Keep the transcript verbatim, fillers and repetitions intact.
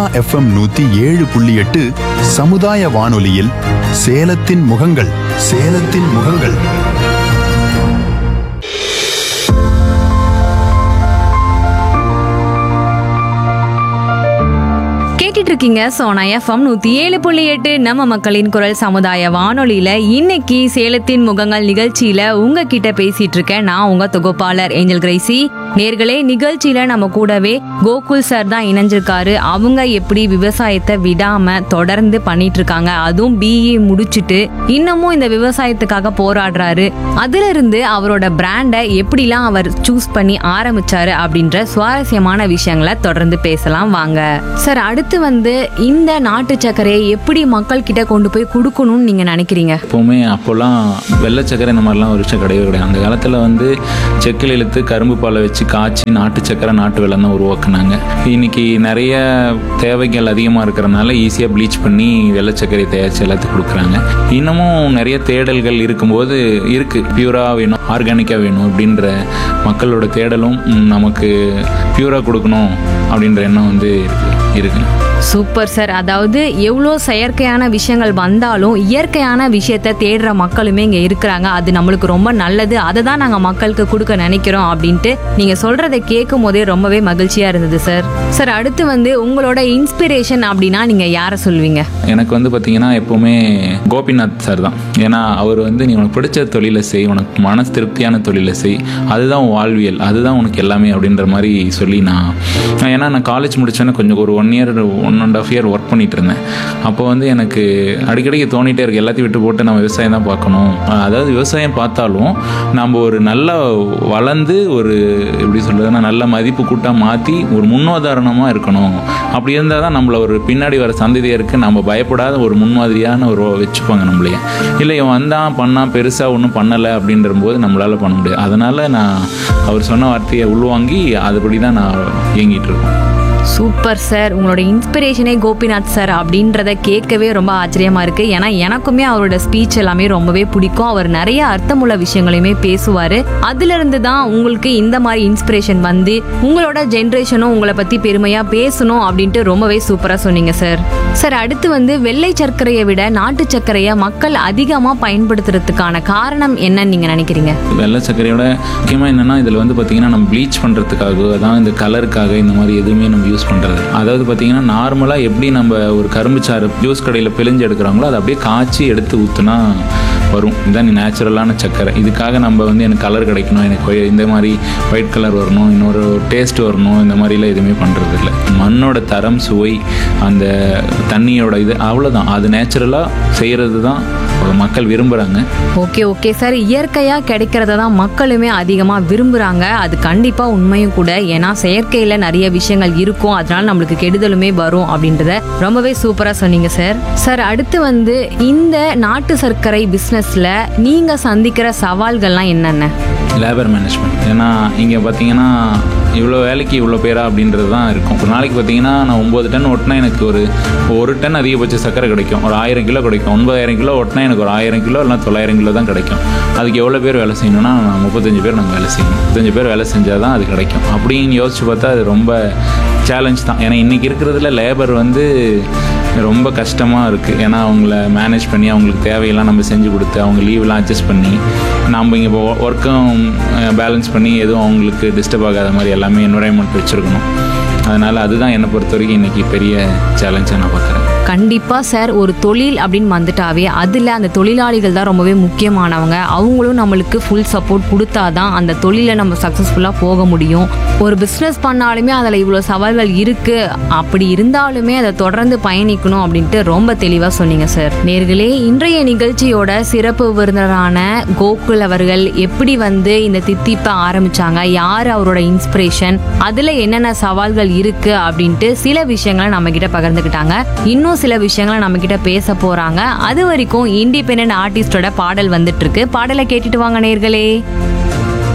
Sona FM நூத்தி ஏழு புள்ளி எட்டு சமுதாய வானொலியில் சேலத்தின் முகங்கள் சேலத்தின் முகங்கள். இருக்கீங்க சோனா எஃப்எம் நூத்தி ஏழு புள்ளி எட்டு நம்ம மக்களின் குரல் சமுதாய வானொலியில இன்னைக்கு சேலத்தின் முகங்கள் நிகழ்ச்சியில உங்ககிட்ட பேசிட்டு இருக்கேன் நான் உங்க தொகுப்பாளர் ஏஞ்சல் கிரேசி. நேர்களே, நிகழ்ச்சியில நம்ம கூடவே கோகுல் சார் தான் இணைஞ்சிருக்காரு. அவங்க எப்படி விவசாயத்தை விடாம தொடர்ந்து பண்ணிட்டு இருக்காங்க, அதுவும் பிஇ முடிச்சுட்டு இன்னமும் இந்த விவசாயத்துக்காக போராடுறாரு. அதுல இருந்து அவரோட பிராண்டை எப்படிலாம் அவர் சூஸ் பண்ணி ஆரம்பிச்சாரு அப்படின்ற சுவாரஸ்யமான விஷயங்களை தொடர்ந்து பேசலாம் வாங்க. சார், அடுத்து வந்து இந்த நாட்டு சர்க்கரையை எப்படி மக்கள் கிட்ட கொண்டு போய் கொடுக்கணும்னு நீங்க நினைக்கிறீங்க? எப்பவுமே அப்போல்லாம் வெள்ளை சர்க்கரை இந்த மாதிரிலாம் ஒரு விஷயம் கிடையவே கிடையாது. அந்த காலத்துல வந்து செக்கில் இழுத்து கரும்பு பாலை வச்சு காய்ச்சி நாட்டு சர்க்கரை நாட்டு வெல்லம் தான் உருவாக்குனாங்க. இன்னைக்கு நிறைய தேவைகள் அதிகமாக இருக்கிறதுனால ஈஸியாக ப்ளீச் பண்ணி வெள்ளை சர்க்கரை தயாரித்து எல்லாத்துக்கும் கொடுக்குறாங்க. இன்னமும் நிறைய தேடல்கள் இருக்கும்போது இருக்குது, பியூராக வேணும், ஆர்கானிக்காக வேணும் அப்படின்ற மக்களோட தேடலும் நமக்கு பியூராக கொடுக்கணும் அப்படின்ற எண்ணம் வந்து இருக்கு. Super sir. அதாவது எவ்வளோ செயற்கையான விஷயங்கள் வந்தாலும் இயற்கையான விஷயத்த தேடுற மக்களுமே இங்கே இருக்கிறாங்க. அது நம்மளுக்கு ரொம்ப நல்லது. அதை தான் நாங்கள் மக்களுக்கு கொடுக்க நினைக்கிறோம் அப்படின்ட்டு நீங்கள் சொல்கிறத கேட்கும் போதே ரொம்பவே மகிழ்ச்சியாக இருந்தது சார். சார், அடுத்து வந்து உங்களோட இன்ஸ்பிரேஷன் அப்படின்னா நீங்கள் யாரை சொல்வீங்க? எனக்கு வந்து பார்த்தீங்கன்னா எப்போவுமே கோபிநாத் சார் தான். ஏன்னா அவர் வந்து நீ உனக்கு பிடிச்ச தொழிலை செய், உனக்கு மன திருப்தியான தொழிலை செய், அதுதான் வாழ்வியல், அதுதான் உனக்கு எல்லாமே அப்படின்ற மாதிரி சொல்லி நான் ஏன்னா நான் காலேஜ் முடித்தோன்னே கொஞ்சம் ஒரு one year one and half year work பண்ணிட்டு இருந்தேன். அப்போ வந்து எனக்கு அடிக்கடிக்கு தோணிகிட்டே இருக்கு, எல்லாத்தையும் விட்டு போட்டு நம்ம விவசாயம் தான் பார்க்கணும். அதாவது விவசாயம் பார்த்தாலும் நம்ம ஒரு நல்ல வளர்ந்து ஒரு எப்படி சொல்கிறதுனா நல்ல மதிப்பு கூட்டாக மாற்றி ஒரு முன்னுதாரணமாக இருக்கணும். அப்படி இருந்தால் தான் நம்மளை ஒரு பின்னாடி வர சந்ததியருக்கு நம்ம பயப்படாத ஒரு முன்மாதிரியான ஒரு வச்சுப்பாங்க நம்மளையே. இல்லை இவன் வந்தான் பண்ணால் பெருசாக ஒன்றும் பண்ணலை அப்படின்ற போது நம்மளால் பண்ண முடியாது. அதனால் நான் அவர் சொன்ன வார்த்தையை உள்வாங்கி அதுபடி தான் நான் இயங்கிட்டு இருக்கேன். Super sir. உங்களோட இன்ஸ்பிரேஷனே கோபிநாத் சார் அப்படின்றத கேட்கவே ரொம்ப ஆச்சரியமா இருக்கு. ஏன்னா எனக்குமே அவரோட ஸ்பீச் எல்லாமே ரொம்பவே பிடிக்கும். அவர் நிறைய அர்த்தமுள்ள விஷயங்களையுமே பேசுவாரு. அதுல இருந்து தான் உங்களுக்கு இந்த மாதிரி இன்ஸ்பிரேஷன் வந்து உங்களோட ஜென்ரேஷனும் உங்களை பத்தி பெருமையா பேசணும் அப்படின்ட்டு ரொம்பவே சூப்பரா சொன்னீங்க சார். சார், அடுத்து வந்து வெள்ளை சர்க்கரையை விட நாட்டு சர்க்கரையை மக்கள் அதிகமா பயன்படுத்துறதுக்கான காரணம் என்னன்னு நீங்க நினைக்கிறீங்க? வெள்ளை சர்க்கரையோட முக்கியமா என்னன்னா இதுல வந்து பாத்தீங்கன்னா நம்ம ப்ளீச் பண்றதுக்காக அதான் இந்த கலருக்காக இந்த மாதிரி எதுவுமே நம்ம யூஸ் பண்ணுறது. அதாவது பார்த்தீங்கன்னா நார்மலாக எப்படி நம்ம ஒரு கரும்பு சாறு ஜூஸ் கடையில் பிழிஞ்சு எடுக்கிறாங்களோ அதை அப்படியே காய்ச்சி எடுத்து ஊற்றுனா வரும். இதுதான் நேச்சுரலான சர்க்கரை. இதுக்காக நம்ம வந்து எனக்கு கலர் கிடைக்கணும், எனக்கு இந்த மாதிரி ஒயிட் கலர் வரணும், இன்னொரு டேஸ்ட் வரணும், இந்த மாதிரிலாம் எதுவுமே பண்ணுறது இல்லை. மண்ணோட தரம், சுவை, அந்த தண்ணியோட இது அவ்வளோதான். அது நேச்சுரலாக செய்கிறது தான் மக்கள் விரும்புகிறாங்க. Okay okay sir. இயற்கையாக கிடைக்கிறத தான் மக்களுமே அதிகமாக விரும்புகிறாங்க. அது கண்டிப்பாக உண்மையும் கூட. ஏன்னா செயற்கையில் நிறைய விஷயங்கள் இருக்கும், அதனால நம்மளுக்கு கெடுதலுமே வரும் அப்படின்றத ரொம்பவே சூப்பராக சொன்னீங்க சார். சார், அடுத்து வந்து இந்த நாட்டு சர்க்கரை பிஸ்னஸில் நீங்கள் சந்திக்கிற சவால்கள்லாம் என்னென்ன? Labour management. ஏன்னா இங்கே பார்த்தீங்கன்னா இவ்வளோ வேலைக்கு இவ்வளோ பேரா அப்படின்றது தான் இருக்கும். ஒரு நாளைக்கு பார்த்தீங்கன்னா நான் ஒம்பது டன் ஓட்டினா எனக்கு ஒரு ஒரு டன் அதிகபட்ச சர்க்கரை கிடைக்கும், ஒரு ஆயிரம் கிலோ கிடைக்கும். ஒன்பதாயிரம் கிலோ ஓட்டினா எனக்கு ஒரு ஆயிரம் கிலோ இல்லை தொள்ளாயிரம் கிலோ தான் கிடைக்கும். அதுக்கு எவ்வளோ பேர் வேலை செய்யணும்னா முப்பத்தஞ்சு பேர் நாங்கள் வேலை செய்யணும். முப்பத்தஞ்சு பேர் வேலை செஞ்சால் தான் அது கிடைக்கும். அப்படின்னு யோசிச்சு பார்த்தா அது ரொம்ப சேலஞ்ச் தான். ஏன்னா இன்றைக்கி இருக்கிறதுல லேபர் வந்து ரொம்ப கஷ்டமாக இருக்குது. ஏன்னா அவங்கள மேனேஜ் பண்ணி அவங்களுக்கு தேவையெல்லாம் நம்ம செஞ்சு கொடுத்து அவங்க லீவெலாம் அட்ஜஸ்ட் பண்ணி நம்ம இங்கே இப்போ ஒர்க்கும் பேலன்ஸ் பண்ணி எதுவும் அவங்களுக்கு டிஸ்டர்ப் ஆகாத மாதிரி எல்லாமே என்விரான்மெண்ட் வச்சுருக்கணும். அதனால் அதுதான் என்னை பொறுத்த வரைக்கும் இன்றைக்கி பெரிய சேலஞ்சாக நான் பார்க்குறேன். கண்டிப்பாக சார். ஒரு தொழில் அப்படின்னு வந்துட்டாவே அதில் அந்த தொழிலாளிகள் தான் ரொம்பவே முக்கியமானவங்க. அவங்களும் நம்மளுக்கு ஃபுல் சப்போர்ட் கொடுத்தாதான் அந்த தொழிலை நம்ம சக்ஸஸ்ஃபுல்லாக போக முடியும். ஒரு பிஸ்னஸ் பண்ணாலுமே அதில் இவ்வளோ சவால்கள் இருக்குது, அப்படி இருந்தாலுமே அதை தொடர்ந்து பயணிக்கணும் அப்படின்ட்டு ரொம்ப தெளிவாக சொன்னீங்க சார். நேர்களே, இன்றைய நிகழ்ச்சியோட சிறப்பு விருந்தினரான கோகுல் அவர்கள் எப்படி வந்து இந்த தித்திப்பை ஆரம்பிச்சாங்க, யார் அவரோட இன்ஸ்பிரேஷன், அதில் என்னென்ன சவால்கள் இருக்குது அப்படின்ட்டு சில விஷயங்களை நம்ம கிட்ட பகிர்ந்துக்கிட்டாங்க. இன்னும் சில விஷயங்களை நம்ம கிட்ட பேச போறாங்க. அது வரைக்கும் இண்டிபெண்டன்ட் ஆர்டிஸ்டோட பாடல் வந்துட்டு இருக்கு. பாடலை கேட்டுட்டு வாங்க நேர்களே.